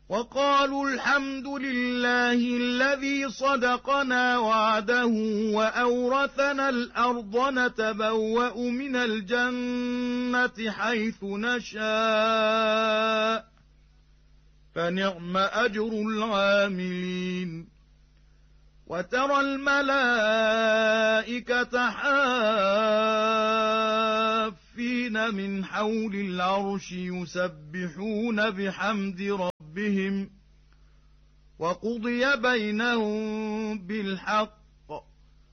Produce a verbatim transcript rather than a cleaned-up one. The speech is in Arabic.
وقالوا الحمد لله الذي صدقنا وعده وأورثنا الأرض نتبوأ من الجنة حيث نشاء فنعم أجر العاملين وترى الملائكة حافين من حول العرش يسبحون بحمد ربهم وقضي بينهم بالحق